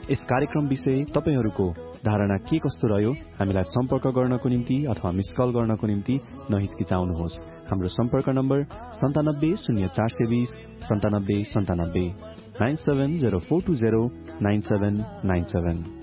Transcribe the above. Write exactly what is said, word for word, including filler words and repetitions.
यस कार्यक्रम विषय तपाईहरूको धारणा के कस्तो रह्यो हामीलाई सम्पर्क गर्नको निम्ति अथवा मिस कल गर्नको निम्ति नहिचकिचाउनुहोस्। हाम्रो सम्पर्क नम्बर सन्तानब्बे शून्य चार सय बीस सन्तानब्बे सन्तानब्बे nine seven zero four two zero nine seven nine seven.